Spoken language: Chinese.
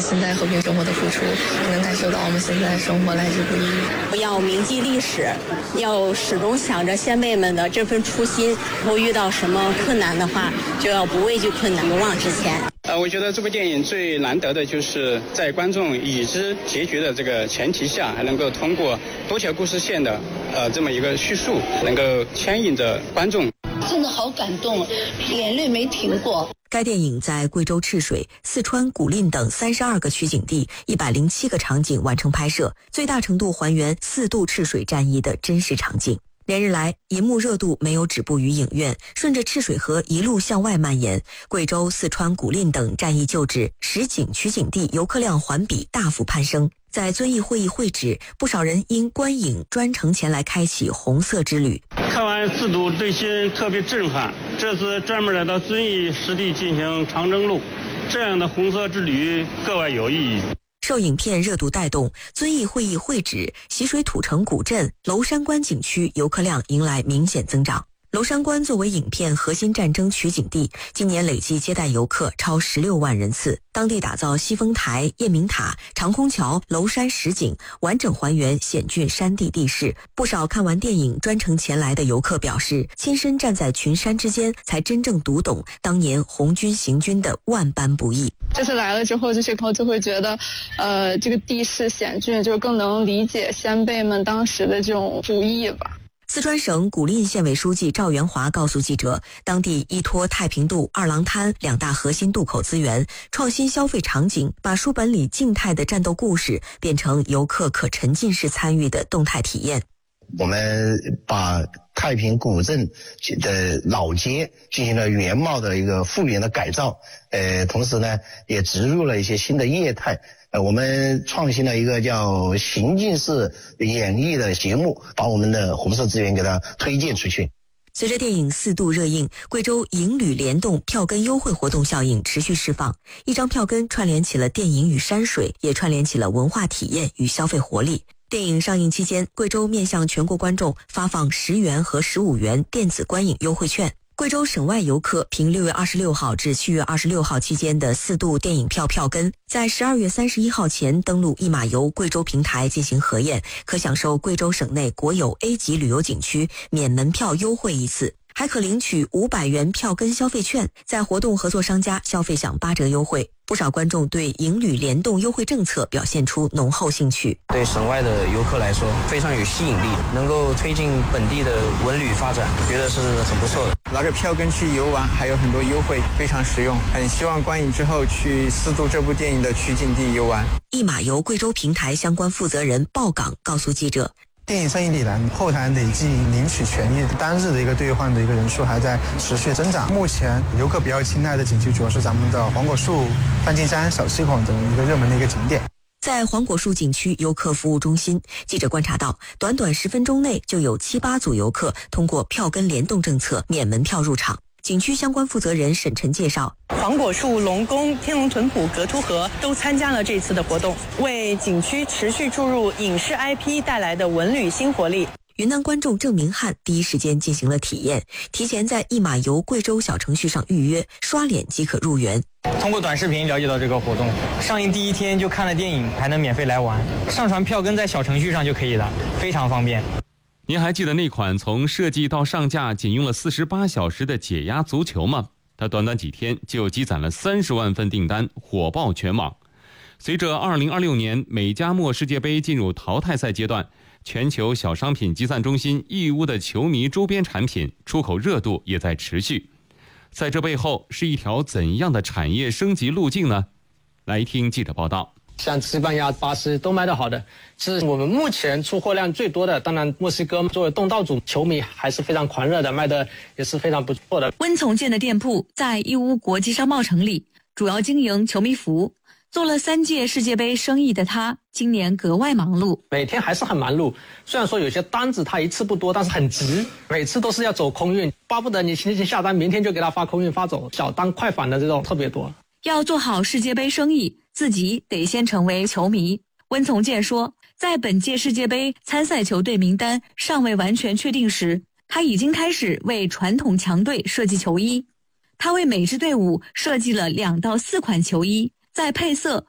现在和平生活的付出，能感受到我们现在生活来之不易。 不要铭记历史，要始终想着先辈们的这份初心，以后遇到什么困难的话，就要不畏惧困难，勇往直前。 我觉得这部电影最难得的就是在观众已知结局的这个前提下，还能够通过多条故事线的这么一个叙述，能够牵引着观众。 真的好感动，眼泪没停过。 该电影在贵州赤水、四川古蔺等32个取景地、107个场景完成拍摄，最大程度还原4渡赤水战役的真实场景。连日来，银幕热度没有止步于影院，顺着赤水河一路向外蔓延。贵州、四川古蔺等战役旧址实景取景地游客量环比大幅攀升。在遵义会议会址，不少人因观影专程前来开启红色之旅。 看完4渡内心特别震撼，这次专门来到遵义实地进行长征路，这样的红色之旅格外有意义。 受影片热度带动，遵义会议会址、习水土城古镇、娄山关景区游客量迎来明显增长。娄山关作为影片核心战争取景地，今年累计接待游客超16万人次。当地打造西峰台、雁鸣塔、长空桥、娄山实景，完整还原险峻山地地势。不少看完电影专程前来的游客表示，亲身站在群山之间，才真正读懂当年红军行军的万般不易。 这次来了之后，就会觉得，这个地势险峻，就更能理解先辈们当时的这种不易吧。 四川省古蔺县委书记赵元华告诉记者，当地依托太平渡、二郎滩2大核心渡口资源，创新消费场景，把书本里静态的战斗故事变成游客可沉浸式参与的动态体验。 我们把太平古镇的老街进行了原貌的一个复原的改造，同时呢也植入了一些新的业态。我们创新了一个叫情境式演绎的节目，把我们的红色资源给它推荐出去。 随着电影4渡热映，贵州影旅联动票根优惠活动效应持续释放，一张票根串联起了电影与山水，也串联起了文化体验与消费活力。电影上映期间，贵州面向全国观众发放10元和15元电子观影优惠券。贵州省外游客凭6月26号至7月26号期间的4渡电影票票根，在12月31号前登录一马游贵州平台进行核验，可享受贵州省内国有 A 级旅游景区免门票优惠1次，还可领取500元票根消费券，在活动合作商家消费享8折优惠。不少观众对影旅联动优惠政策表现出浓厚兴趣。 对省外的游客来说非常有吸引力，能够推进本地的文旅发展，觉得是很不错的。 拿着票根去游玩，还有很多优惠，非常实用。很希望观影之后去4渡这部电影的取景地游玩。 一马游贵州平台相关负责人鲍岗告诉记者， 电影上映以来，后台累计领取权益单日的一个兑换的一个人数还在持续增长。目前游客比较青睐的景区主要是咱们的黄果树、梵净山、小七孔等一个热门的一个景点。 在黄果树景区游客服务中心，记者观察到，短短10分钟内就有7、8组游客通过票根联动政策免门票入场。景区相关负责人沈晨介绍， 黄果树、龙宫、天龙屯堡、格凸河都参加了这次的活动，为景区持续注入影视 IP 带来的文旅新活力。 云南观众郑明翰第一时间进行了体验，提前在一马游贵州小程序上预约，刷脸即可入园。 通过短视频了解到这个活动，上映第一天就看了电影，还能免费来玩，上传票根在小程序上就可以了，非常方便。 您还记得那款从设计到上架仅用了48小时的解压足球吗？它短短几天就积攒了30万份订单，火爆全网。随着2026年美加墨世界杯进入淘汰赛阶段，全球小商品集散中心义乌的球迷周边产品出口热度也在持续。在这背后是一条怎样的产业升级路径呢？来听记者报道。 像西班牙、巴西都卖得好的，是我们目前出货量最多的。当然，墨西哥作为东道主，球迷还是非常狂热的，卖的也是非常不错的。 温从建的店铺在义乌国际商贸城里，主要经营球迷服。做了3届世界杯生意的他，今年格外忙碌， 每天还是很忙碌。虽然说有些单子他一次不多，但是很急，每次都是要走空运，巴不得你星期下单，明天就给他发空运发走。小单快返的这种特别多。 要做好世界杯生意，自己得先成为球迷。温从建说，在本届世界杯参赛球队名单尚未完全确定时，他已经开始为传统强队设计球衣。他为每支队伍设计了2到4款球衣，在配色、